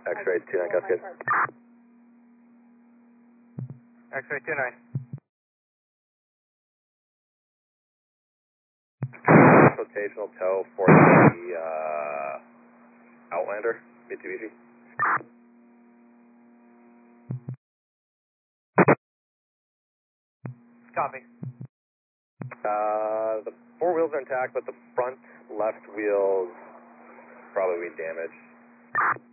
X-ray 29 Cascade. X-ray 29. Rotational tow for the Outlander, Mitsubishi. Copy. The four wheels are intact, but the front left wheels probably damaged.